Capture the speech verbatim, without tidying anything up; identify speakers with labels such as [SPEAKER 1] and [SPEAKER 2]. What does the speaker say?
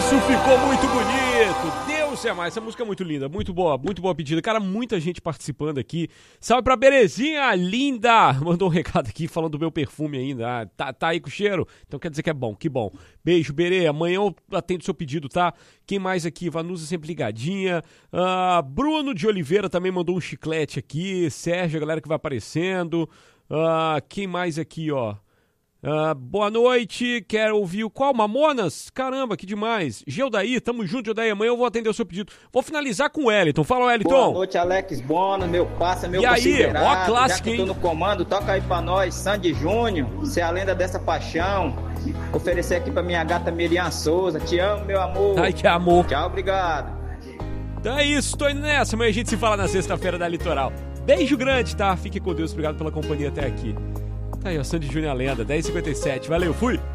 [SPEAKER 1] Isso ficou muito bonito. Deus é mais. Essa música é muito linda, muito boa, muito boa pedida. Cara, muita gente participando aqui. Salve pra Berezinha, linda. Mandou um recado aqui falando do meu perfume ainda. Ah, tá, tá aí com o cheiro? Então quer dizer que é bom, que bom. Beijo, Berê. Amanhã eu atendo o seu pedido, tá? Quem mais aqui? Vanusa sempre ligadinha. Ah, Bruno de Oliveira também mandou um chiclete aqui. Sérgio, a galera que vai aparecendo. Ah, quem mais aqui, ó? Uh, boa noite, quero ouvir o qual? Mamonas? Caramba, que demais. Geldaí, tamo junto, Geldaí. Amanhã eu vou atender o seu pedido. Vou finalizar com o Wellington. Fala, Wellington.
[SPEAKER 2] Boa noite, Alex Bona, meu parça, meu
[SPEAKER 1] e
[SPEAKER 2] considerado.
[SPEAKER 1] E aí, ó a clássica,
[SPEAKER 2] já que eu tô no comando, toca aí pra nós, Sandy Júnior, você é a lenda dessa paixão. Oferecer aqui pra minha gata Miriam Souza. Te amo, meu amor.
[SPEAKER 1] Ai, que amor.
[SPEAKER 2] Tchau, obrigado.
[SPEAKER 1] Então é isso, tô indo nessa. Amanhã a gente se fala na sexta-feira da Litoral. Beijo grande, tá? Fique com Deus. Obrigado pela companhia até aqui. Tá aí, ó, Sandy Júnior, a lenda, dez e cinquenta e sete. Valeu, fui!